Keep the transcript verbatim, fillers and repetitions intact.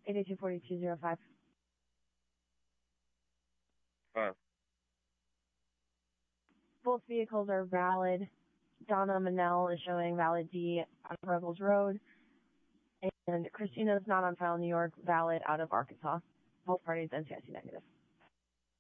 eight eight two, four two zero five. Five. Both vehicles are valid. Donna Manel is showing valid D out of Rebels Road. And Christina's not on file in New York, valid out of Arkansas. Both parties N C I C negative.